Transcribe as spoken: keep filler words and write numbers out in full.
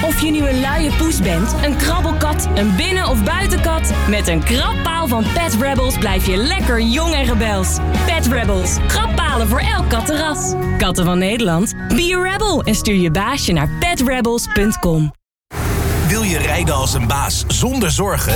Of je nu een luie poes bent, een krabbelkat, een binnen- of buitenkat... met een krabpaal van Pet Rebels blijf je lekker jong en rebels. Pet Rebels. Krabbalen voor elk kattenras. Katten van Nederland? Be a rebel en stuur je baasje naar pet rebels punt com. Wil je rijden als een baas zonder zorgen?